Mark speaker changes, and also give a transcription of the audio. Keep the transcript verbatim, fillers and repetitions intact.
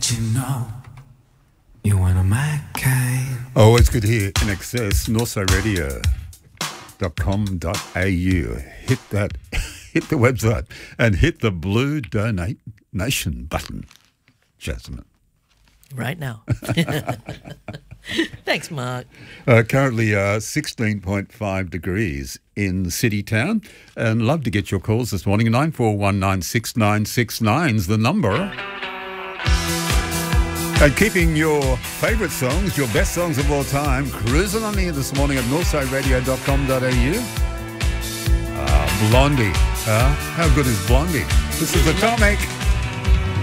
Speaker 1: you know you want a McCain.
Speaker 2: Always good here in excess. northside radio dot com dot a u. Hit that, hit the website and hit the blue donate nation button, Jasmine.
Speaker 3: Right now. Thanks, Mark.
Speaker 2: Uh, currently uh, sixteen point five degrees in City Town, and love to get your calls this morning. nine four one nine six nine six nine is the number. And keeping your favourite songs, your best songs of all time, cruising on here this morning at northside radio dot com dot a u. Uh, Blondie. Uh, how good is Blondie? This is Atomic.